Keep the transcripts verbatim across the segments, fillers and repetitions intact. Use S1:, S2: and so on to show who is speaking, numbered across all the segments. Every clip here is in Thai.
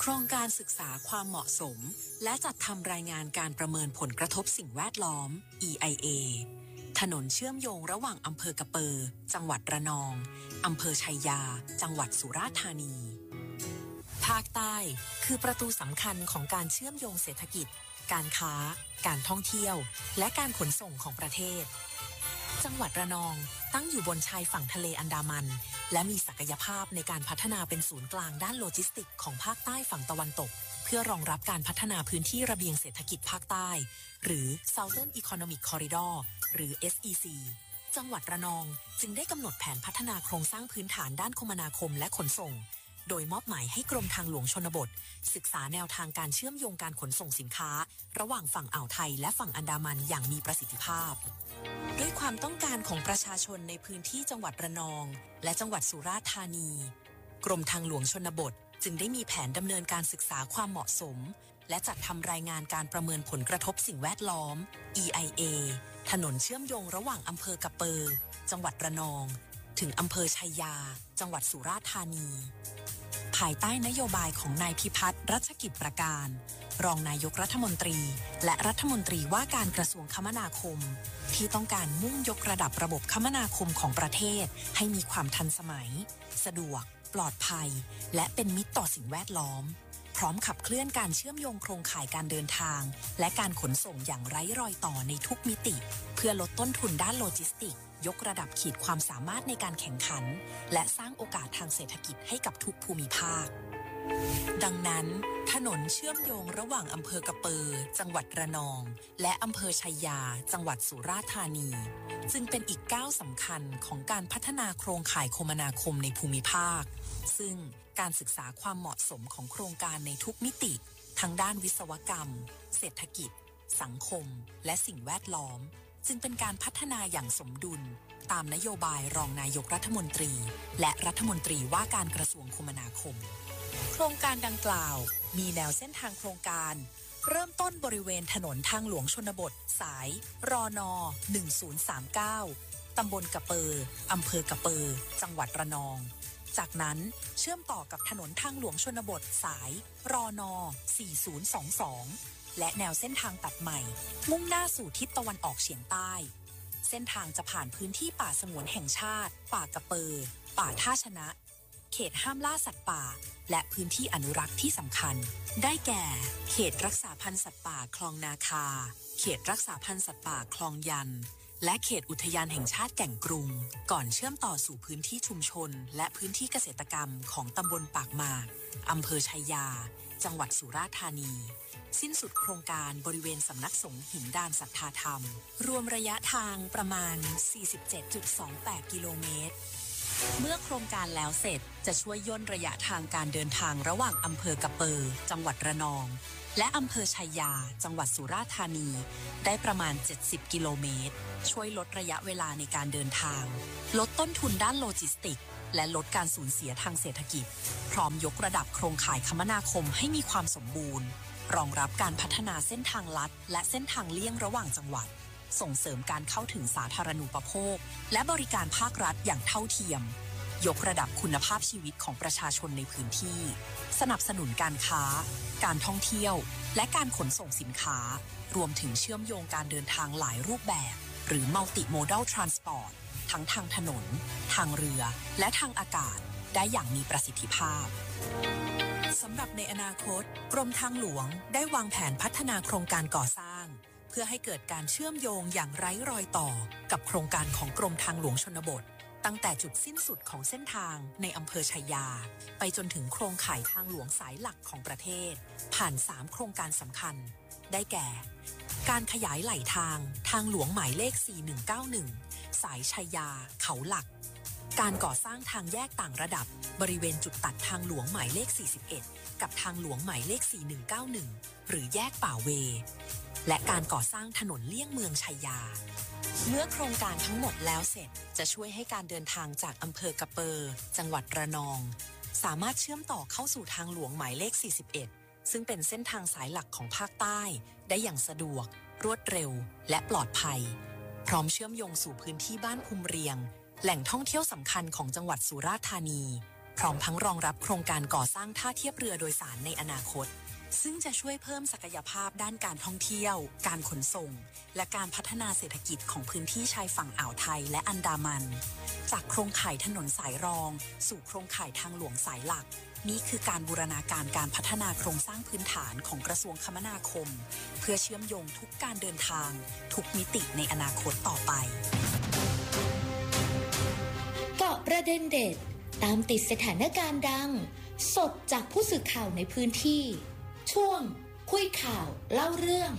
S1: รงการศึกษาความเหมาะสมและจัดทำรายงานการประเมินผลกระทบสิ่งแวดล้อม อี ไอ เอ ถนนเชื่อมโยงระหว่างอำเภอกะเปอจังหวัดระนองอำเภอชัยยาจังหวัดสุราษฎร์ธานีภาคใต้คือประตูสำคัญของการเชื่อมโยงเศรษฐกิจการค้าการท่องเที่ยวและการขนส่งของประเทศจังหวัดระนองตั้งอยู่บนชายฝั่งทะเลอันดามันและมีศักยภาพในการพัฒนาเป็นศูนย์กลางด้านโลจิสติกของภาคใต้ฝั่งตะวันตกเพื่อรองรับการพัฒนาพื้นที่ระเบียงเศรษฐกิจภาคใต้หรือ Southern Economic Corridor หรือ เอส อี ซี จังหวัดระนองจึงได้กำหนดแผนพัฒนาโครงสร้างพื้นฐานด้านคมนาคมและขนส่งโดยมอบหมายให้กรมทางหลวงชนบทศึกษาแนวทางการเชื่อมโยงการขนส่งสินค้าระหว่างฝั่งอ่าวไทยและฝั่งอันดามันอย่างมีประสิทธิภาพด้วยความต้องการของประชาชนในพื้นที่จังหวัดระนองและจังหวัดสุราษฎร์ธานีกรมทางหลวงชนบทจึงได้มีแผนดำเนินการศึกษาความเหมาะสมและจัดทำรายงานการประเมินผลกระทบสิ่งแวดล้อม อี ไอ เอ ถนนเชื่อมโยงระหว่างอำเภอกะเปอจังหวัดระนองถึงอำเภอชัยยาจังหวัดสุราษฎร์ธานีภายใต้นโยบายของนายพิพัฒน์รัชกิจประการรองนายกรัฐมนตรีและรัฐมนตรีว่าการกระทรวงคมนาคมที่ต้องการมุ่งยกระดับระบบคมนาคมของประเทศให้มีความทันสมัยสะดวกปลอดภัยและเป็นมิตรต่อสิ่งแวดล้อมพร้อมขับเคลื่อนการเชื่อมโยงโครงข่ายการเดินทางและการขนส่งอย่างไร้รอยต่อในทุกมิติเพื่อลดต้นทุนด้านโลจิสติกยกระดับขีดความสามารถในการแข่งขันและสร้างโอกาสทางเศรษฐกิจให้กับทุกภูมิภาคดังนั้นถนนเชื่อมโยงระหว่างอำเภอกะเปอจังหวัดระนองและอำเภอชัยยาจังหวัดสุราษฎร์ธานีจึงเป็นอีกก้าวสำคัญของการพัฒนาโครงข่ายคมนาคมในภูมิภาคซึ่งการศึกษาความเหมาะสมของโครงการในทุกมิติทั้งด้านวิศวกรรมเศรษฐกิจสังคมและสิ่งแวดล้อมจึงเป็นการพัฒนาอย่างสมดุลตามนโยบายรองนายกรัฐมนตรีและรัฐมนตรีว่าการกระทรวงคมนาคมโครงการดังกล่าวมีแนวเส้นทางโครงการเริ่มต้นบริเวณถนนทางหลวงชนบทสายรนหนึ่งศูนย์สามเก้าตำบลกะเปออำเภอกะเปอจังหวัดระนองจากนั้นเชื่อมต่อกับถนนทางหลวงชนบทสายรนสี่ศูนย์สองสองและแนวเส้นทางตัดใหม่มุ่งหน้าสู่ทิศตะวันออกเฉียงใต้เส้นทางจะผ่านพื้นที่ป่าสงวนแห่งชาติป่ากะเปอป่าท่าชนะเขตห้ามล่าสัตว์ป่าและพื้นที่อนุรักษ์ที่สำคัญได้แก่เขตรักษาพันธุ์สัตว์ป่าคลองนาคาเขตรักษาพันธุ์สัตว์ป่าคลองยันและเขตอุทยานแห่งชาติแก่งกรุงก่อนเชื่อมต่อสู่พื้นที่ชุมชนและพื้นที่เกษตรกรรมของตำบลปากหมากอำเภอชัยยาจังหวัดสุราษฎร์ธานีสิ้นสุดโครงการบริเวณสำนักสงฆ์หินดานศรัทธาธรรมรวมระยะทางประมาณ สี่สิบเจ็ดจุดสองแปด กิโลเมตรเมื่อโครงการแล้วเสร็จจะช่วยย่นระยะทางการเดินทางระหว่างอำเภอกะเปอจังหวัดระนองและอำเภอชัยยาจังหวัดสุราษฎร์ธานีได้ประมาณเจ็ดสิบกิโลเมตรช่วยลดระยะเวลาในการเดินทางลดต้นทุนด้านโลจิสติกและลดการสูญเสียทางเศรษฐกิจพร้อมยกระดับโครงข่ายคมนาคมให้มีความสมบูรณ์รองรับการพัฒนาเส้นทางลัดและเส้นทางเลี่ยงระหว่างจังหวัดส่งเสริมการเข้าถึงสาธารณูปโภคและบริการภาครัฐอย่างเท่าเทียมยกระดับคุณภาพชีวิตของประชาชนในพื้นที่สนับสนุนการค้าการท่องเที่ยวและการขนส่งสินค้ารวมถึงเชื่อมโยงการเดินทางหลายรูปแบบหรือ Multimodal Transport ทั้งทางถนนทางเรือและทางอากาศได้อย่างมีประสิทธิภาพสำหรับในอนาคตกรมทางหลวงได้วางแผนพัฒนาโครงการก่อสร้างเพื่อให้เกิดการเชื่อมโยงอย่างไร้รอยต่อกับโครงการของกรมทางหลวงชนบทตั้งแต่จุดสิ้นสุดของเส้นทางในอำเภอชัยยาไปจนถึงโครงข่ายทางหลวงสายหลักของประเทศผ่านสามโครงการสำคัญได้แก่การขยายไหลทางทางหลวงหมายเลขสี่หนึ่งเก้าหนึ่งสายชัยยาเขาหลักการก่อสร้างทางแยกต่างระดับบริเวณจุดตัดทางหลวงหมายเลขสี่สิบเอ็ดกับทางหลวงหมายเลขสี่หนึ่งเก้าหนึ่งหรือแยกป่าเวและการก่อสร้างถนนเลี่ยงเมืองชัยยาเมื่อโครงการทั้งหมดแล้วเสร็จจะช่วยให้การเดินทางจากอำเภอกะเปอจังหวัดระนองสามารถเชื่อมต่อเข้าสู่ทางหลวงหมายเลขสี่สิบเอ็ดซึ่งเป็นเส้นทางสายหลักของภาคใต้ได้อย่างสะดวกรวดเร็วและปลอดภัยพร้อมเชื่อมโยงสู่พื้นที่บ้านภูมิเรียงแหล่งท่องเที่ยวสำคัญของจังหวัดสุราษฎร์ธานีพร้อมทั้งรองรับโครงการก่อสร้างท่าเทียบเรือโดยสารในอนาคตซึ่งจะช่วยเพิ่มศักยภาพด้านการท่องเที่ยวการขนส่งและการพัฒนาเศรษฐกิจของพื้นที่ชายฝั่งอ่าวไทยและอันดามันจากโครงข่ายถนนสายรองสู่โครงข่ายทางหลวงสายหลักนี่คือการบูรณาการการพัฒนาโครงสร้างพื้นฐานของกระทรวงคมนาคมเพื่อเชื่อมโยงทุกการเดินทางทุกมิติในอนาคตต่อไป
S2: เกาะประเด็นเด็ดตามติดสถานการณ์ดังสดจากผู้สื่อข่าวในพื้นที่ช่วงคุยข่าวเล่าเรื่อง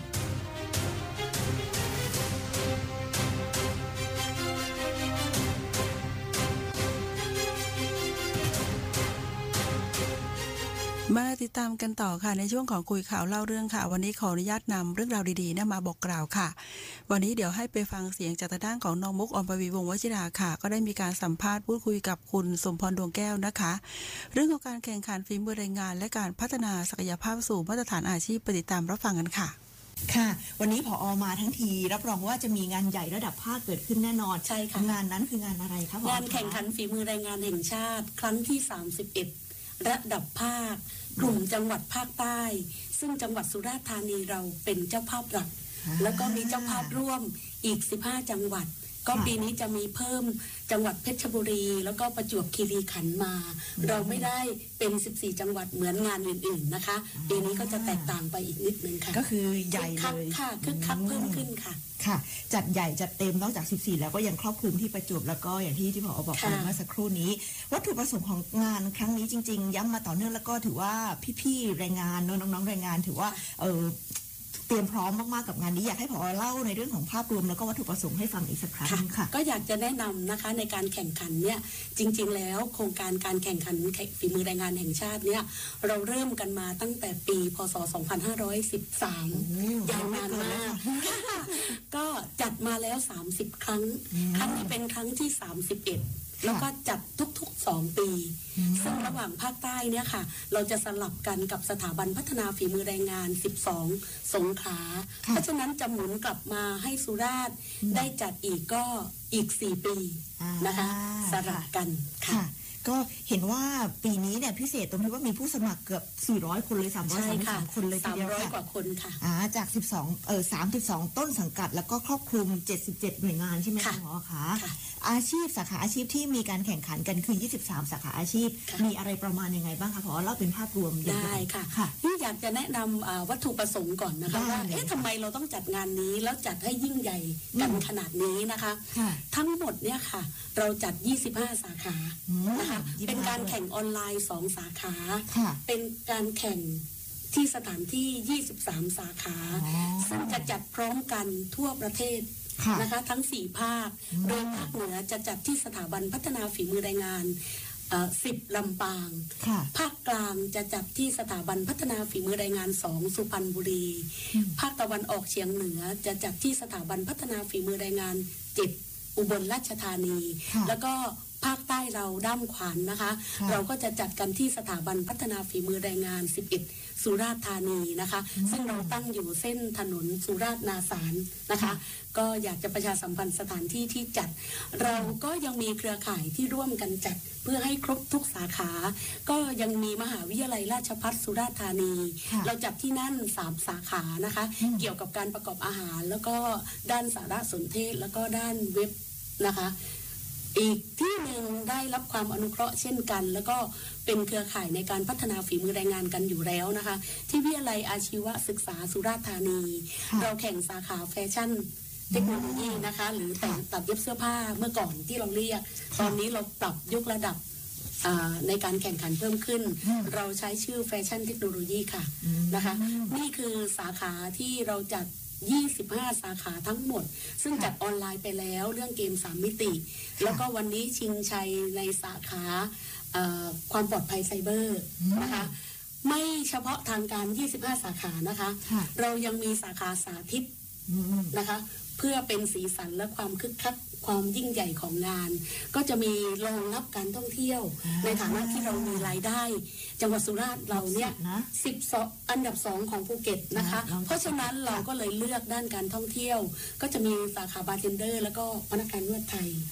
S3: มาติดตามกันต่อค่ะในช่วงของคุยข่าวเล่าเรื่องค่ะวันนี้ขออนุญาตนำเรื่องราวดีๆนะมาบอกกล่าวค่ะวันนี้เดี๋ยวให้ไปฟังเสียงจากทางด้านของน้องมุกอมปวีวงศ์วชิราค่ะก็ได้มีการสัมภาษณ์พูดคุยกับคุณสมพรดวงแก้วนะคะเรื่องของการแข่งขันฝีมือแรงงานและการพัฒนาศักยภาพสู่มาตรฐานอาชีพไปติดตามรับฟังกันค่ะ
S4: ค่ะวันนี้ผอ.มาทั้งทีรับรองว่าจะมีงานใหญ่ระดับภาคเกิดขึ้นแน่นอน
S5: ใช่ค่ะ
S4: งานนั้นคืองานอะไรคะผอ.
S5: งานแข่งขันฝีมือแรงงานแห่งชาติครั้งที่สามสิบเอ็ดระดับภาคกลุ่มจังหวัดภาคใต้ซึ่งจังหวัดสุราษฎร์ธานีเราเป็นเจ้าภาพหลักแล้วก็มีเจ้าภาพร่วมอีกสิบห้าจังหวัดก็ปีนี้จะมีเพิ่มจังหวัดเพชรบุรีแล้วก็ประจวบคีรีขันธ์มาเราไม่ได้เป็นสิบสี่จังหวัดเหมือนงานอื่นๆนะคะปีนี้ก็จะแตกต่างไปอีกนิดนึงค่ะ
S4: ก็คือใหญ่เลย
S5: ค่ะคึกคักเพิ่มขึ้นค่ะ
S4: ค่ะจัดใหญ่จัดเต็มนอกจากสิบสี่แล้วก็ยังครอบคลุมที่ประจวบแล้วก็อย่างที่ที่ผอ.บอกไปเมื่อสักครู่นี้วัตถุประสงค์ของงานครั้งนี้จริงๆย้ำมาต่อเนื่องแล้วก็ถือว่าพี่ๆแรงงานน้องๆแรงงานถือว่าเออเตรียมพร้อมมากๆกับงานนี้อยากให้ผอ.เล่าในเรื่องของภาพรวมแล้วก็วัตถุประสงค์ให้ฟังอีกสักครั้งค่ะ
S5: ก็อยากจะแนะนำนะคะในการแข่งขันเนี่ยจริงๆแล้วโครงการการแข่งขันฝีมือแรงงานแห่งชาติเนี่ยเราเริ่มกันมาตั้งแต่ปีพ.ศ. สองพันห้าร้อยสิบสามยาวนานมากก็จัดมาแล้วสามสิบครั้งครั้งนี้เป็นครั้งที่สามสิบเอ็ดแล้วก็จัดทุกๆสองปีซึ่งระหว่างภาคใต้เนี่ยค่ะเราจะสลับกันกับสถาบันพัฒนาฝีมือแรงงานสิบสองสงขลาเพราะฉะนั้นจะหมุนกลับมาให้สุราษฎร์ได้จัดอีกก็อีกสี่ปีนะคะสลับกันค่ะ
S4: ก็เห็นว่าปีนี้เนี่ยพิเศษตรงที่ว่ามีผู้สมัครเกือบสี่ร้อยคนเลยสามร้อยสามสิบสามคนเลยทีเดียวค่ะ
S5: สามร้อยกว่าคนค่ะ
S4: อ่าจากสิบสองเอ่อสามสิบสองต้นสังกัดแล้วก็ครอบคลุมเจ็ดสิบเจ็ดหน่วยงานใช่ไหมคะผอ.คะอาชีพสาขาอาชีพที่มีการแข่งขันกันคือยี่สิบสามสาขาอาชีพมีอะไรประมาณยังไงบ้างคะผอ.เล่าเป็นภาพรวม
S5: ได้ค่ะนี่อยากจะแนะนำวัตถุประสงค์ก่อนนะคะว่าเอ๊ะทำไมเราต้องจัดงานนี้แล้วจัดให้ยิ่งใหญ่กันขนาดนี้นะคะทั้งหมดเนี่ยค่ะเราจัดยี่สิบห้าสาขานะคะเป็นการแข่งออนไลน์สองสาขาเป็นการแข่งที่สถานที่ยี่สิบสามสาขาซึ่งจะจัดพร้อมกันทั่วประเทศนะคะทั้งสี่ภาคโดยภาคเหนือจะจัดที่สถาบันพัฒนาฝีมือแรงงานสิบลำปางภาคกลางจะจัดที่สถาบันพัฒนาฝีมือแรงงานสองสุพรรณบุรีภาคตะวันออกเฉียงเหนือจะจัดที่สถาบันพัฒนาฝีมือแรงงานเจ็ดอุบลราชธานีแล้วก็ภาคใต้เราด้ามขวัญ น, นะคะเราก็จะจัดกันที่สถาบันพัฒนาฝีมือแรงงานสิบเอ็ดสุราษฎร์ธานีนะคะซึ่งเราตั้งอยู่เส้นถนนสุราษฎร์นาสารนะคะก็อยากจะประชาสัมพันธ์สถานที่ที่จัดเราก็ยังมีเครือข่ายที่ร่วมกันจัดเพื่อให้ครบทุกสาขาก็ยังมีมหาวิทยาลัยราชภัฏสุราษฎร์ธานีเราจัดที่นั่นสามสาขานะคะเกี่ยวกับการประกอบอาหารแล้วก็ด้านสารสนเทศแล้วก็ด้านเว็บนะคะอีกที่หนึ่งได้รับความอนุเคราะห์เช่นกันแล้วก็เป็นเครือข่ายในการพัฒนาฝีมือแรงงานกันอยู่แล้วนะคะที่วิทยาลัยอาชีวศึกษาสุราษฎร์ธานีเราแข่งสาขาแฟชั่นเทคโนโลยีนะคะหรือแต่งตัดเย็บเสื้อผ้าเมื่อก่อนที่เราเรียกตอนนี้เราปรับยกระดับในการแข่งขันเพิ่มขึ้นเราใช้ชื่อแฟชั่นเทคโนโลยีค่ะนะคะนี่คือสาขาที่เราจัดยี่สิบห้าสาขาทั้งหมดซึ่งจัดออนไลน์ไปแล้วเรื่องเกมสามมิติแล้วก็วันนี้ชิงชัยในสาขาความปลอดภัยไซเบอร์นะคะไม่เฉพาะทางการยี่สิบห้าสาขานะคะเรายังมีสาขาสาธิตนะคะเพื่อเป็นสีสันและความคึกคักความยิ่งใหญ่ของงานก็จะมีรองรับการท่องเที่ยวในฐานะที่เรามีรายได้จังหวัดสุราษฎร์เราเนี่ยสิบสองอันดับสองของภูเก็ตนะคะเพราะฉะนั้นเราก็เลยเลือกด้านการท่องเที่ยวก็จะมีสาขาบาร์เทนเดอร์แล้วก็พนักงานนวดไทย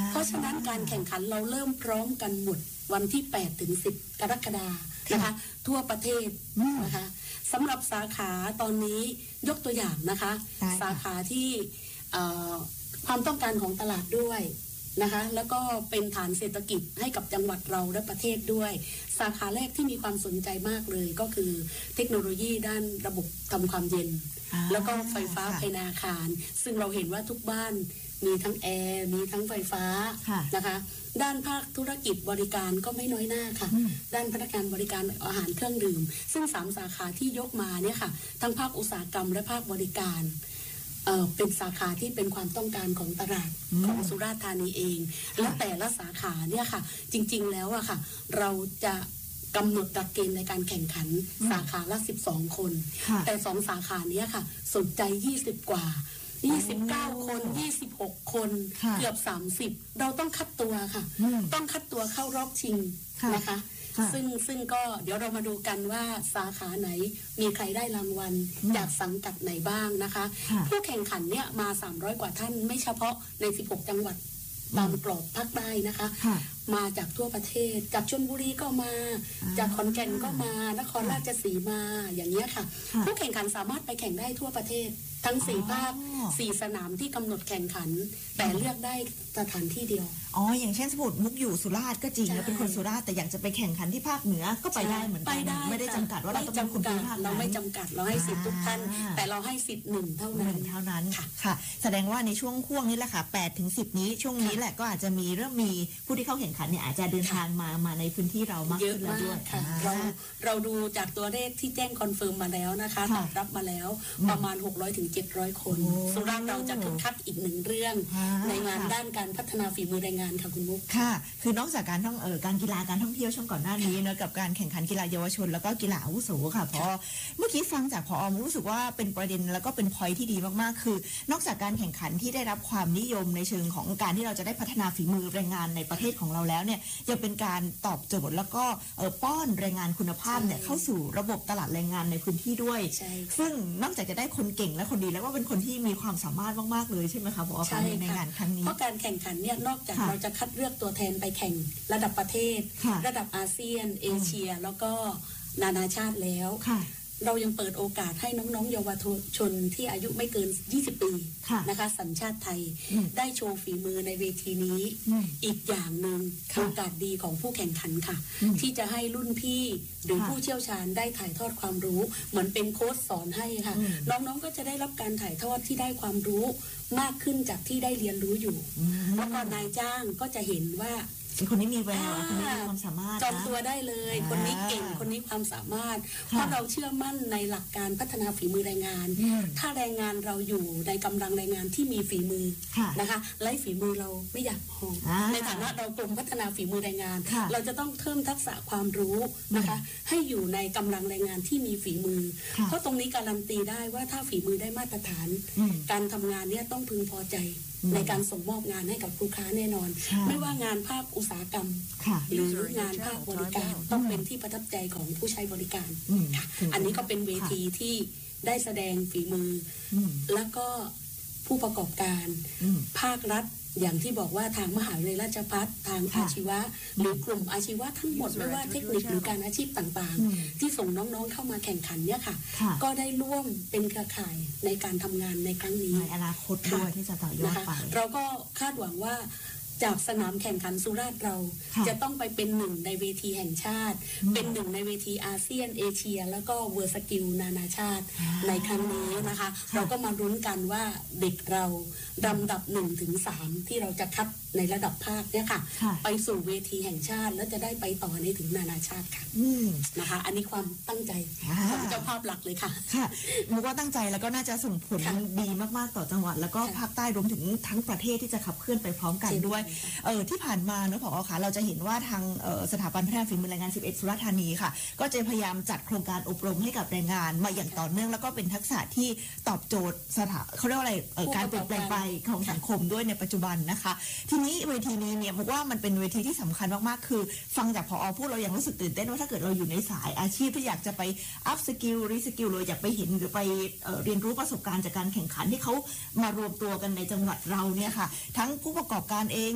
S5: เพราะฉะนั้นการแข่งขันเราเริ่มพร้อมกันหมดวันที่แปดถึงสิบกรกฎาคมนะคะทั่วประเทศนะคะสำหรับสาขาตอนนี้ยกตัวอย่างนะคะสาขาที่ความต้องการของตลาดด้วยนะคะแล้วก็เป็นฐานเศรษฐกิจให้กับจังหวัดเราและประเทศด้วยสาขาแรกที่มีความสนใจมากเลยก็คือเทคโนโลยีด้านระบบทำความเย็นแล้วก็ไฟฟ้าภายในอาคารซึ่งเราเห็นว่าทุกบ้านมีทั้งแอร์มีทั้งไฟฟ้านะคะด้านภาคธุรกิจบริการก็ไม่น้อยหน้าค่ะด้านพนักงานบริการอาหารเครื่องดื่มซึ่งสามสาขาที่ยกมาเนี่ยค่ะทั้งภาคอุตสาหกรรมและภาคบริการเอ่อเป็นสาขาที่เป็นความต้องการของตลาดของสุราษฎร์ธานีเองและแต่ละสาขาเนี่ยค่ะจริงๆแล้วอะค่ะเราจะกำหนดหลักเกณฑ์ในการแข่งขันสาขาละสิบสองคนแต่สองสาขานี้ค่ะสนใจยี่สิบกว่ายี่สิบเก้าคนยี่สิบหกคนเกือบสามสิบเราต้องคัดตัวค่ะต้องคัดตัวเข้ารอบชิงนะคะซึ่งซึ่งก็เดี๋ยวเรามาดูกันว่าสาขาไหนมีใครได้รางวัลจากสังกัดไหนบ้างนะคะผู้แข่งขันเนี่ยมาสามร้อยกว่าท่านไม่เฉพาะในสิบหกจังหวัดตามกรอบภาคใต้นะคะมาจากทั่วประเทศจากชลบุรีก็มาจากขอนแก่นก็มานครราชสีมาอย่างนี้ค่ะผู้แข่งขันสามารถไปแข่งได้ทั่วประเทศทั้งสี่ภาคสี่สนามที่กำหนดแข่งขันแต่เลือกได้สถานที่เดียว
S4: อ๋ออย่างเช่นสมมุติมุกอยู่สุราษฎร์ก็จริงแล้วเป็นคนสุราษฎร์แต่อยากจะไปแข่งขันที่ภาคเหนือก็ไปได้เหมือนกันไม่ได้จำกัดว่าเราต้องเป็นคนภาค
S5: เราไม่จำกัดเราให้สิทธิ์ทุกท่านแต่เราให้สิทธิ์หนึ่งเท่านั้น
S4: เท่านั้นค่ะแสดงว่าในช่วงห่วงนี้แหละค่ะแปดถึงสิบนี้ช่วงนี้แหละก็อาจจะมีเริ่มมีผู้ที่เข้าแข่งขันเนี่ยอาจจะเดินทางมามาในพื้นที่เรามากขึ้นแล้วด้วย
S5: เราเราดูจากตัวเลขที่แจ้งคอนเฟิร์มมาแล้วนะคะตอบรับมาแล้วประมาณหกร้อยถึงเจ็ดร้อยคนสุราษฎร์เราจะคึกคักอีกหนึ่งเรื่องในงานด้านการพัฒนาฝีมือแรงงานค่ะคุณมุก
S4: ค่ะคือนอกจากการท่องเอ่อการกีฬาการท่องเที่ยวช่วงก่อนหน้านี้เนอะกับการแข่งขันกีฬาเยาวชนแล้วก็กีฬาอาวุโสค่ะพอเมื่อกี้ฟังจากพอรู้สึกว่าเป็นประเด็นแล้วก็เป็นพอยที่ดีมากๆคือนอกจากการแข่งขันที่ได้รับความนิยมในเชิงของการที่เราจะได้พัฒนาฝีมือแรงงานในประเทศของเราแล้วเนี่ยยังเป็นการตอบโจทย์แล้วก็เอ่อป้อนแรงงานคุณภาพเนี่ยเข้าสู่ระบบตลาดแรงงานในพื้นที่ด้วยซึ่งนอกจากจะได้คนเก่งและคนดีแล้วก็เป็นคนที่มีความสามารถมากๆเลยใช่ไหมคะผอในงานครั้งนี้
S5: เพราะการแข่งขันเนี่ยนอกจากเราจะคัดเลือกตัวแทนไปแข่งระดับประเทศระดับอาเซียนเอเชียแล้วก็นานาชาติแล้วเรายังเปิดโอกาสให้น้องๆเยาวชนที่อายุไม่เกินยี่สิบปีนะคะสัญชาติไทยได้โชว์ฝีมือในเวทีนี้อีกอย่างหนึ่งโอกาสดีของผู้แข่งขันค่ะที่จะให้รุ่นพี่หรือผู้เชี่ยวชาญได้ถ่ายทอดความรู้เหมือนเป็นโค้ชสอนให้ค่ะน้องๆก็จะได้รับการถ่ายทอดที่ได้ความรู้มากขึ้นจากที่ได้เรียนรู้อยู่แล้วก็นายจ้างก็จะเห็นว่า
S4: คนนี้มีแววคนนี้มีความสามารถ
S5: จองตัวได้เลยคนนี้เก่งคนนี้ความสามารถเพราะเราเชื่อมั่นในหลักการพัฒนาฝีมือแรงงานถ้าแรงงานเราอยู่ในกำลังแรงงานที่มีฝีมือนะคะไร้ฝีมือเราไม่อยากมองในฐานะเรากรมพัฒนาฝีมือแรงงานเราจะต้องเพิ่มทักษะความรู้นะคะให้อยู่ในกำลังแรงงานที่มีฝีมือเพราะตรงนี้การันตีได้ว่าถ้าฝีมือได้มาตรฐานการทำงานเนี่ยต้องพึงพอใจในการส่งมอบงานให้กับลูกค้าแน่นอนไม่ว่างานภาคอุตสาหกรรมหรืองานภาคบริการต้องเป็นที่ประทับใจของผู้ใช้บริการค่ะอันนี้ก็เป็นเวทีที่ได้แสดงฝีมือแล้วก็ผู้ประกอบการภาครัฐอย่างที่บอกว่าทางมหาวิทยาลัยราชภัฏทางอาชีวะหรือกลุ่มอาชีวะทั้งหมดไม่ว่าเทคนิคหรือการอาชีพต่างๆที่ส่งน้องๆเข้ามาแข่งขันเนี่ยค่ะก็ได้ร่วมเป็นเครือข่ายในการทำงานในครั้งนี้
S4: ในอนาคตด้วยที่จะต่อยอดไป
S5: เราก็คาดหวังว่าจากสนามแข่งขันสุราษฎร์เราจะต้องไปเป็นหนึ่งในเวทีแห่งชาติเป็นหนึ่งในเวทีอาเซียนเอเชียแล้วก็เวอร์สกิลนานาชาติในครั้งนี้นะคะเราก็มาลุ้นกันว่าเด็กเราลำดับหนึ่งถึงสามที่เราจะคัดในระดับภาคเนี่ยค่ะไปสู่เวทีแห่งชาติแล้วจะได้ไปต่อในถึงนานาชาติค่ะนะคะอันนี้ความตั้งใจของเจ้าภาพหลักเลยค่ะ
S4: ค่ะมุกว่าตั้งใจแล้วก็น่าจะส่งผลดีมากๆต่อจังหวัดแล้วก็ภาคใต้รวมถึงทั้งประเทศที่จะขับเคลื่อนไปพร้อมกันด้วยเออที่ผ่านมาเนอะผอ.คะเราจะเห็นว่าทางสถาบันพัฒนาฝีมือแรงงานสิบเอ็ดสุราษฎร์ธานีค่ะก็จะพยายามจัดโครงการอบรมให้กับแรงงานมาอย่างต่อเนื่องแล้วก็เป็นทักษะที่ตอบโจทย์สถาเขาเรียกว่าอะไรการเปลี่ยนแปลงไปของสังคมด้วยในปัจจุบันนะคะทีนี้เวทีนี้เนี่ยบอกว่ามันเป็นเวทีที่สำคัญมากๆคือฟังจากผอ.พูดเรายังรู้สึกตื่นเต้นว่าถ้าเกิดเราอยู่ในสายอาชีพที่อยากจะไปอัพสกิลรีสกิลเลยอยากไปเห็นหรือไปเรียนรู้ประสบการณ์จากการแข่งขันที่เขามารวมตัวกันในจังหวัดเราเนี่ยค่ะทั้งผู้ประกอบการเอง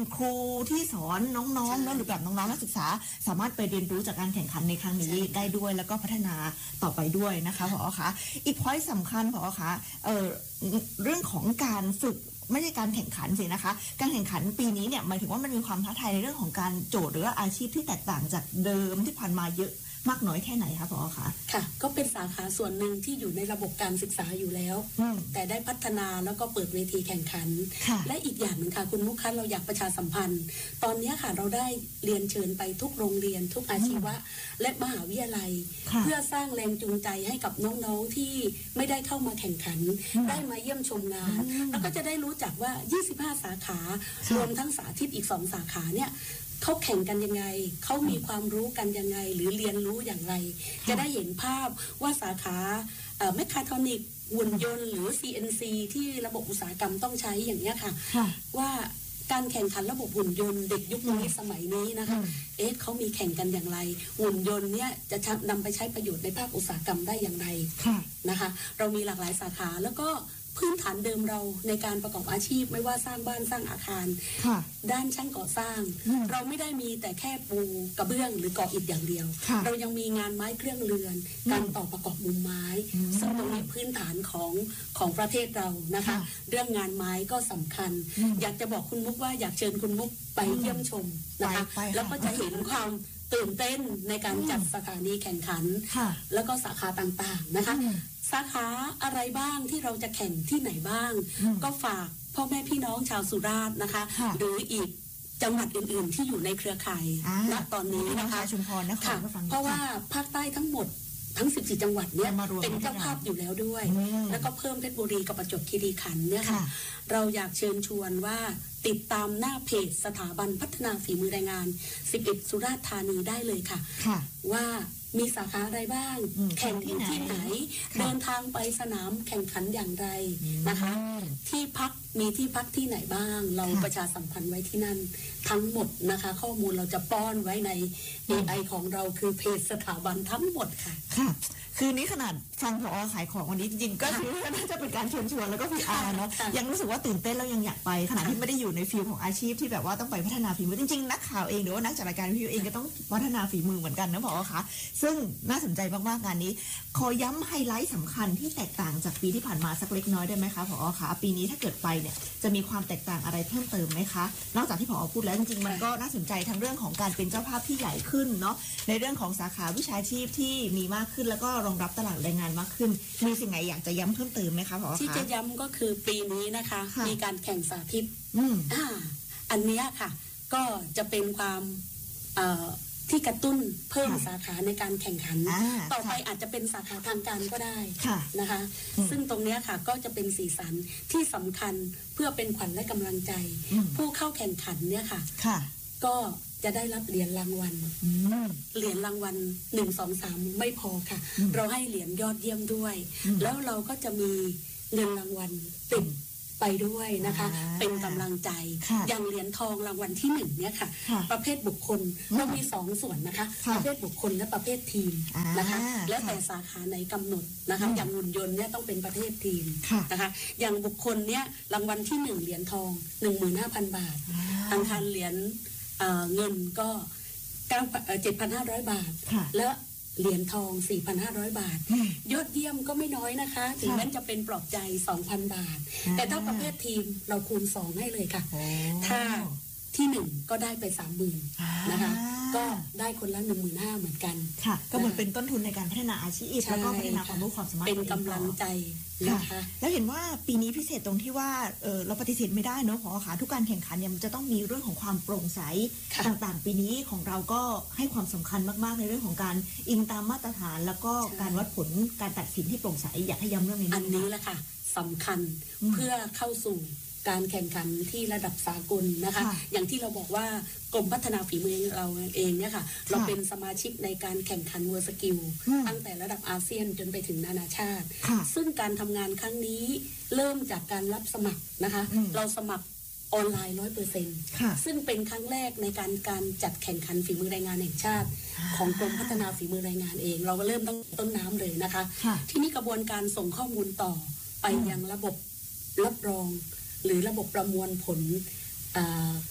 S4: ครูที่สอนน้องๆแล้วหรือแบบน้องๆนักศึกษาสามารถไปเรียนรู้จากการแข่งขันในครั้งนี้ได้ด้วยแล้วก็พัฒนาต่อไปด้วยนะคะผอ.คะอีก point สำคัญผอ.คะเอ่อเรื่องของการฝึกไม่ใช่การแข่งขันสินะคะการแข่งขันปีนี้เนี่ยหมายถึงว่ามันมีความท้าทายในเรื่องของการโจทย์หรือว่าอาชีพที่แตกต่างจากเดิมที่ผ่านมาเยอะมากน้อยแค่ไหนคะผอ.คะ
S5: ค่ะก็เป็นสาขาส่วนหนึ่งที่อยู่ในระบบการศึกษาอยู่แล้วแต่ได้พัฒนาแล้วก็เปิดเวทีแข่งขันและอีกอย่างหนึ่งค่ะคุณมุกคะเราอยากประชาสัมพันธ์ตอนนี้ค่ะเราได้เรียนเชิญไปทุกโรงเรียนทุกอาชีวะและมหาวิทยาลัยเพื่อสร้างแรงจูงใจให้กับน้องๆที่ไม่ได้เข้ามาแข่งขันได้มาเยี่ยมชมงานแล้วก็จะได้รู้จักว่ายี่สิบห้าสาขารวมทั้งสาธิตอีกสองสาขาเนี่ยเขาแข่งกันยังไงเขามีความรู้กันยังไงหรือเรียนรู้อย่างไรจะได้เห็นภาพว่าสาขาแมคคาทรอนิกส์หุ่นยนต์หรือ ซี เอ็น ซี ที่ระบบอุตสาหกรรมต้องใช้อย่างนี้ค่ะว่าการแข่งขันระบบหุ่นยนต์เด็กยุคนี้สมัยนี้นะคะเอ๊ะเขามีแข่งกันอย่างไรหุ่นยนต์เนี่ยจะนำไปใช้ประโยชน์ในภาคอุตสาหกรรมได้อย่างไรนะคะเรามีหลากหลายสาขาแล้วก็พื้นฐานเดิมเราในการประกอบอาชีพไม่ว่าสร้างบ้านสร้างอาคารด้านช่างก่อสร้างเราไม่ได้มีแต่แค่ปูกระเบื้องหรือก่ออิฐอย่างเดียวเรายังมีงานไม้เครื่องเรือนการต่อประกอบมุมไม้ซึ่งตรงนี้พื้นฐานของของประเทศเรานะคะเรื่องงานไม้ก็สำคัญอยากจะบอกคุณมุกว่าอยากเชิญคุณมุกไปเยี่ยมชมนะคะแล้วก็จะเห็นความตื่นเต้นในการจัดสถานีแข่งขันแล้วก็สาขาต่างๆนะคะสาขาอะไรบ้างที่เราจะแข่งที่ไหนบ้างก็ฝากพ่อแม่พี่น้องชาวสุราษฎร์นะคะหรืออีกจังหวัดอื่นๆที่อยู่ในเครือข่ายณตอนนี้นะคะ
S4: ชุมพรนะคะ
S5: เพราะว่าภาคใต้ทั้งหมดทั้งสิบสี่จังหวัดเนี่ยเป็นเจ้าภาพอยู่แล้วด้วยแล้วก็เพิ่มเพชรบุรีกับประจวบคีรีขันธ์เนี่ยค่ะเราอยากเชิญชวนว่าติดตามหน้าเพจสถาบันพัฒนาฝีมือแรงงานสิบเอ็ดสุราษฎร์ธานีได้เลยค่ะว่ามีสาขาอะไรบ้างแข่งอยู่ที่ไหนเดินทางไปสนามแข่งขันอย่างไรนะคะที่พักมีที่พักที่ไหนบ้างเราประชาสัมพันธ์ไว้ที่นั่นทั้งหมดนะคะข้อมูลเราจะป้อนไว้ใน เอ ไอ ของเราคือเพจสถาบันทั้งหมดค่ะ
S4: ค่ะคือนี้ขนาดฟังผอ.ขายของวันนี้จริงๆก็คือน่าจะเป็นการเชิญชวนแล้วก็ พี อาร์ เนาะยังรู้สึกว่าตื่นเต้นแล้วยังอยากไปขณะที่ไม่ได้อยู่ในฟิลของอาชีพที่แบบว่าต้องไปพัฒนาฝีมือจริงๆนักข่าวเองหรือว่านักจัดรายการวิทยุเองก็ต้องพัฒนาฝีมือเหมือนกันนะผอ.คะซึ่งน่าสนใจมากๆงานนี้ขอย้ำไฮไลท์สำคัญที่แตกต่างจากปีที่ผ่านมาสักเล็กน้อยได้ไหมคะผอ.คะปีนี้ถ้าเกิดไปเนี่ยจะมีความแตกต่างอะไรเพิ่มเติมไหมคะนอกจากที่ผอ.พูดแล้วจริงๆมันก็น่าสนใจทั้งเรื่องของการเป็นเจ้าภาพที่ใหญ่ขึ้นเนาะในเรื่องของสาขาวิชาชีพที่มีมากขึ้นแล้วก็รองรับตลาดแรงงานมากขึ้นมีสิ่งไหนอยากจะย้ำเพิ่มเติมไหมคะผอ.คะ
S5: ที่จะย้ำก็คือปีนี้นะคะมีการแข่งสาธิตอ่าอันนี้ค่ะก็จะเป็นความที่กระตุ้นเพิ่มสาขาในการแข่งขันต่อไปอาจจะเป็นสาขาทางการก็ได้นะคะซึ่งตรงนี้ค่ะก็จะเป็นสีสันที่สำคัญเพื่อเป็นขวัญและกำลังใจผู้เข้าแข่งขันเนี่ยค่ะก็จะได้รับเหรียญรางวัลเหรียญรางวัลหนึ่งสองสามไม่พอค่ะเราให้เหรียญยอดเยี่ยมด้วยแล้วเราก็จะมีเงินรางวัลติดไปด้วยนะคะเป็นกำลังใจอย่างเหรียญทองรางวัลที่หนึ่งเนี่ยค่ะประเภทบุคคลเรามีสองส่วนนะคะประเภทบุคคลและประเภททีมนะคะแล้วแต่สาขาไหนกำหนดนะคะอย่างหุ่นยนต์เนี่ยต้องเป็นประเภททีมนะคะอย่างบุคคลเนี่ยรางวัลที่หนึ่งเหรียญทองหนึ่งหมื่นห้าพันบาททางการเหรียญเงินก็เจ็ดพันห้าร้อยบาทและเหรียญทอง สี่พันห้าร้อย บาทยอดเยี่ยมก็ไม่น้อยนะคะถึงแม้จะเป็นปลอบใจ สองพัน บาทแต่ถ้าประเภททีมเราคูณสองให้เลยค่ะถ้าที่หนึ่งก็ได้ไปสามหมื่นนะคะก็ได้คนละหนึ่งหมื่นห้าเหมือนกัน
S4: ค่ะก็เหมือนเป็นต้นทุนในการพัฒนาอาชีพแล้วก็พัฒนาความรู้ความสามารถ
S5: เป็นกำลังใจนะคะ
S4: แล้วเห็นว่าปีนี้พิเศษตรงที่ว่าเออเราปฏิเสธไม่ได้เนาะผอ.ค่ะทุกการแข่งขันเนี่ยมันจะต้องมีเรื่องของความโปร่งใสต่างๆปีนี้ของเราก็ให้ความสำคัญมากๆในเรื่องของการอิงตามมาตรฐานแล้วก็การวัดผลการตัดสินที่โปร่งใสอยากให้ย้ำเรื่องนี้
S5: อันนี้แหละค่ะสำคัญเพื่อเข้าสู่การแข่งขันที่ระดับสากลนะคะอย่างที่เราบอกว่ากรมพัฒนาฝีมือเราเองเนี่ยค่ะเราเป็นสมาชิกในการแข่งขันเวอร์สกิลตั้งแต่ระดับอาเซียนจนไปถึงนานาชาติซึ่งการทำงานครั้งนี้เริ่มจากการรับสมัครนะคะเราสมัครออนไลน์ร้อยเปอร์เซ็นต์ซึ่งเป็นครั้งแรกในการการจัดแข่งขันฝีมือแรงงานแห่งชาติของกรมพัฒนาฝีมือแรงงานเองเราก็เริ่มตั้งต้นน้ำเลยนะคะที่นี่กระบวนการส่งข้อมูลต่อไปยังระบบรับรองหรือระบบประมวลผล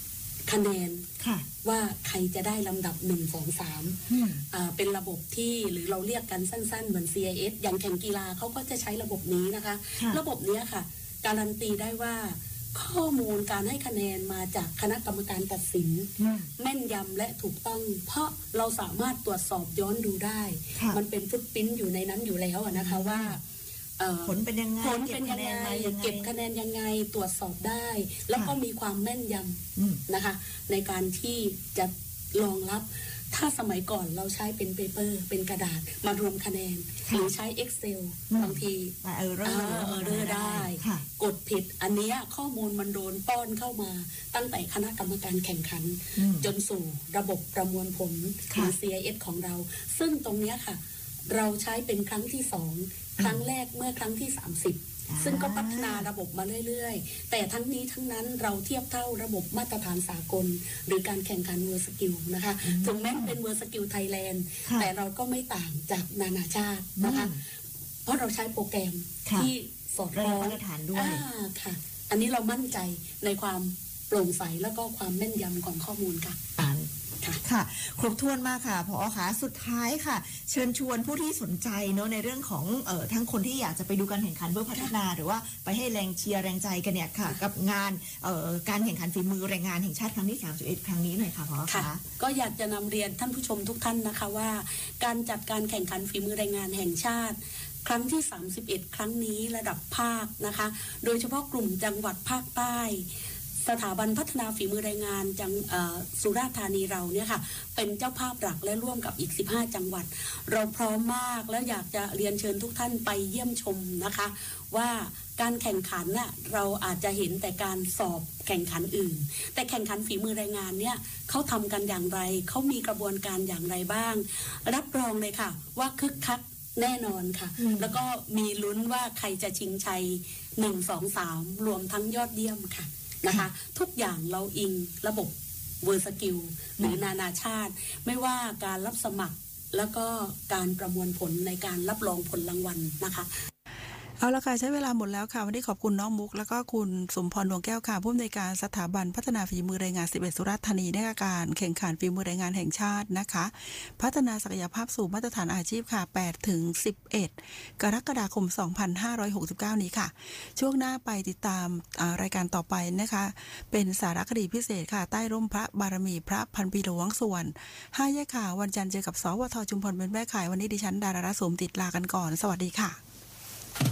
S5: คะแนน
S4: ค่ะ
S5: ว่าใครจะได้ลำดับหนึ่งสองสามเป็นระบบที่หรือเราเรียกกันสั้นๆเหมือน ซี ไอ เอส อย่างแข่งกีฬาเขาก็จะใช้ระบบนี้นะคะ ระบบนี้ค่ะการันตีได้ว่าข้อมูลการให้คะแนนมาจากคณะกรรมการตัดสินแม่นยำและถูกต้องเพราะเราสามารถตรวจสอบย้อนดูได้มันเป็นฟุตปริ้นท์อยู่ในนั้นอยู่แล้วนะคะว่า
S4: ผลเป็นยังไง
S5: ผลเป็นยังไงเก็บคะแนนยังไงตรวจสอบได้แล้วก็มีความแม่นยำนะคะในการที่จะรองรับถ้าสมัยก่อนเราใช้เป็นเปเปอร์เป็นกระดาษมารวมคะแนนหรือใช้ Excel บางที
S4: เออเรอ
S5: เรอได้กดผิดอันนี้ข้อมูลมันโดนป้อนเข้ามาตั้งแต่คณะกรรมการแข่งขันจนสู่ระบบประมวลผลหรือ ซี ไอ เอส ของเราซึ่งตรงนี้ค่ะเราใช้เป็นครั้งที่สองครั้งแรกเมื่อครั้งที่สามสิบซึ่งก็พัฒนาระบบมาเรื่อยๆแต่ทั้งนี้ทั้งนั้นเราเทียบเท่าระบบมาตรฐานสากลหรือการแข่งขัน World Skill นะคะถึงแม้เป็น World Skill Thailand แต่เราก็ไม่ต่างจากนานาชาตินะคะเพราะเราใช้โปรแกรมที่สอดคล้อง
S4: มาตรฐานด้วย
S5: ค่ะอันนี้เรามั่นใจในความโปร่งใสแล้วก็ความแม่นยำของข้อมูลค่ะ
S4: ค่ะครบถ้วนมากค่ะผอ.คะสุดท้ายค่ะเชิญชวนผู้ที่สนใจเนาะในเรื่องของเอ่อทั้งคนที่อยากจะไปดูการแข่งขันเพื่อพัฒนาหรือว่าไปให้แรงเชียร์แรงใจกันเนี่ยค่ะกับงานเอ่อการแข่งขันฝีมือแรงงานแห่งชาติครั้งที่สามสิบเอ็ดครั้งนี้หน่อยค่ะผอ.คะ
S5: ก็อยากจะนำเรียนท่านผู้ชมทุกท่านนะคะว่าการจัดการแข่งขันฝีมือแรงงานแห่งชาติครั้งที่สามสิบเอ็ดครั้งนี้ระดับภาคนะคะโดยเฉพาะกลุ่มจังหวัดภาคใต้สถาบันพัฒนาฝีมือแรงงานจังสุราษฎร์ธานีเราเนี่ยค่ะเป็นเจ้าภาพหลักและร่วมกับอีกสิบห้าจังหวัดเราพร้อมมากแล้วอยากจะเรียนเชิญทุกท่านไปเยี่ยมชมนะคะว่าการแข่งขันน่ะเราอาจจะเห็นแต่การสอบแข่งขันอื่นแต่แข่งขันฝีมือแรงงานเนี่ยเขาทำกันอย่างไรเขามีกระบวนการอย่างไรบ้างรับรองเลยค่ะว่าคึกคักแน่นอนค่ะแล้วก็มีลุ้นว่าใครจะชิงชัยหนึ่ง สอง สามรวมทั้งยอดเยี่ยมค่ะนะคะทุกอย่างเราอิงระบบเวอร์สกิลหรือนานาชาติไม่ว่าการรับสมัครแล้วก็การประมวลผลในการรับรองผลรางวัลนะคะ
S3: เอาละค่ะใช้เวลาหมดแล้วค่ะวันนี้ขอบคุณน้องมุกแล้วก็คุณสมพรดวงแก้วค่ะผู้อำนวยการสถาบันพัฒนาฝีมือแรงงานสิบเอ็ดสุราษฎร์ธานีในการแข่งขันฝีมือแรงงานแห่งชาตินะคะพัฒนาศักยภาพสู่มาตรฐานอาชีพค่ะแปดถึงสิบเอ็ดกรกฎาคมสองพันห้าร้อยหกสิบเก้านี้ค่ะช่วงหน้าไปติดตามรายการต่อไปนะคะเป็นสารคดีพิเศษค่ะใต้ร่มพระบารมีพระพันปีหลวงส่วนห้าแยกข่าววันจันทร์เจอกับสวทชุมพรเป็นแม่ข่ายวันนี้ดิฉันดารารัตน์สมติดลากันก่อนสวัสดีค่ะ